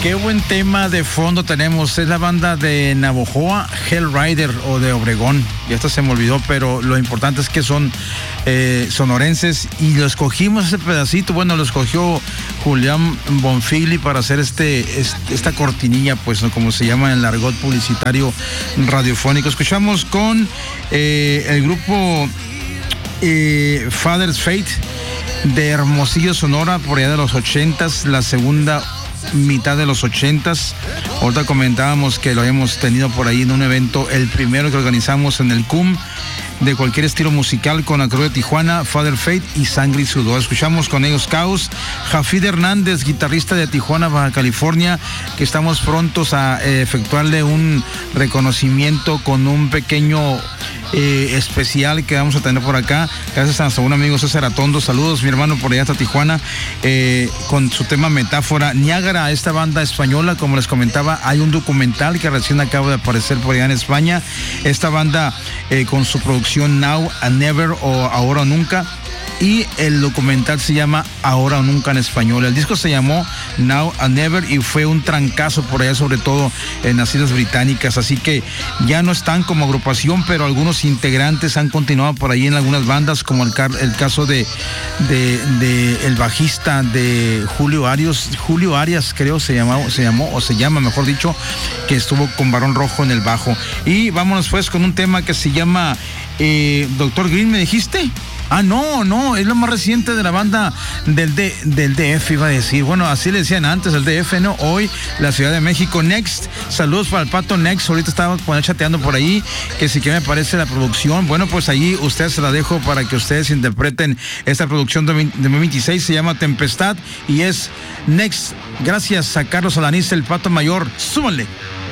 Qué buen tema de fondo tenemos. Es la banda de Navojoa, Hell Rider o de Obregón. Ya hasta se me olvidó, pero lo importante es que son sonorenses y lo escogimos ese pedacito. Bueno, lo escogió Julián Bonfigli para hacer esta cortinilla, pues, ¿no? Como se llama en el argot publicitario radiofónico. Escuchamos con el grupo Father's Fate de Hermosillo, Sonora, por allá de los 80s, la segunda mitad de los 80s. Ahorita comentábamos que lo habíamos tenido por ahí en un evento, el primero que organizamos en el CUM, de cualquier estilo musical, con la Cruz de Tijuana, Father Fate y Sangre y Sudor. Escuchamos con ellos Caos, Jafid Hernández, guitarrista de Tijuana, Baja California, que estamos prontos a efectuarle un reconocimiento con un pequeño especial que vamos a tener por acá, gracias a nuestro buen amigo César Atondo. Saludos, mi hermano, por allá hasta Tijuana, con su tema Metáfora. Niágara, esta banda española, como les comentaba, hay un documental que recién acaba de aparecer por allá en España. Esta banda con su producción Now and Never, o Ahora o Nunca, y el documental se llama Ahora o Nunca en español. El disco se llamó Now and Never y fue un trancazo por allá, sobre todo en las Islas Británicas. Así que ya no están como agrupación, pero algunos integrantes han continuado por ahí en algunas bandas, como el caso de el bajista de Julio Arias, creo se llama, mejor dicho, que estuvo con Barón Rojo en el bajo. Y vámonos pues con un tema que se llama Dr. Green, ¿me dijiste? Ah, no, es lo más reciente de la banda del DF, iba a decir. Bueno, así le decían antes, el DF, ¿no? Hoy, la Ciudad de México. Next, saludos para el Pato Next. Ahorita estaba chateando por ahí, que sí que me parece la producción. Bueno, pues ahí ustedes se la dejo para que ustedes interpreten esta producción de 2026. Se llama Tempestad y es Next. Gracias a Carlos Alaniz, el Pato Mayor. Súbanle.